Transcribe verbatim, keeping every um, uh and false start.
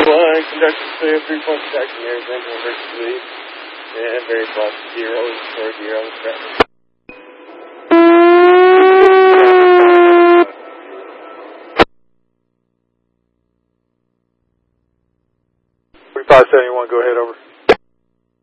one, conductor clear, three point section here, then emergency lead, and very plus zero, four zero, traffic. forty-five seventy-one, go ahead, over.